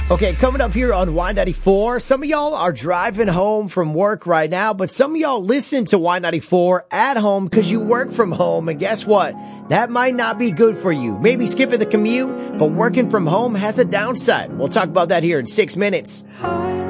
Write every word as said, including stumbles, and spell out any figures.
Okay, coming up here on Y ninety-four, some of y'all are driving home from work right now, but some of y'all listen to Y ninety-four at home because you work from home, and guess what? That might not be good for you. Maybe skipping the commute, but working from home has a downside. We'll talk about that here in six minutes.